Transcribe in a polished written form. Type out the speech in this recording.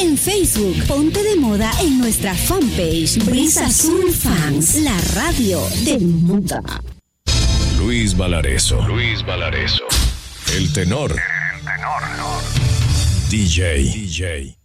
en Facebook. Ponte de moda en nuestra fanpage Brisa Azul Fans, la radio de moda. Luis Valareso. El tenor. DJ.